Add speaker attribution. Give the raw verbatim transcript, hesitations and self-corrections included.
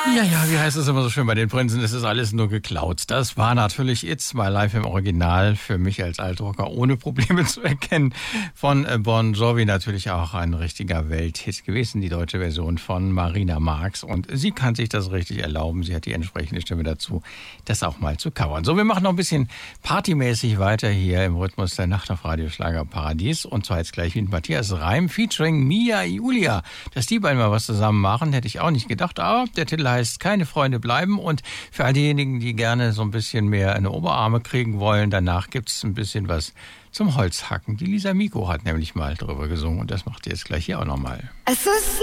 Speaker 1: Ja, ja, wie heißt es immer so schön bei den Prinzen? Es ist alles nur geklaut. Das war natürlich It's My Life im Original, für mich als Altdrucker ohne Probleme zu erkennen. Von Bon Jovi natürlich auch ein richtiger Welthit gewesen, die deutsche Version von Marina Marx. Und sie kann sich das richtig erlauben. Sie hat die entsprechende Stimme dazu, das auch mal zu covern. So, wir machen noch ein bisschen partymäßig weiter hier im Rhythmus der Nacht auf Radio Schlager Paradies. Und zwar jetzt gleich mit Matthias Reim featuring Mia Julia. Dass die beiden mal was zusammen machen, hätte ich auch nicht gedacht. Aber der Titel heißt Keine Freunde bleiben. Und für all diejenigen, die gerne so ein bisschen mehr eine Oberarme kriegen wollen, danach gibt es ein bisschen was zum Holzhacken. Die Lisa Miko hat nämlich mal drüber gesungen und das macht ihr jetzt gleich hier auch nochmal.
Speaker 2: Es ist